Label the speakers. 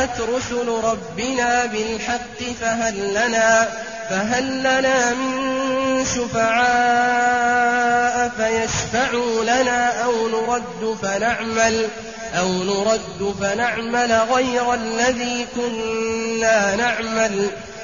Speaker 1: جاءت رسل ربنا بالحق فهل لنا من شفعاء فيشفعوا لنا أو نرد فنعمل غير الذي كنا نعمل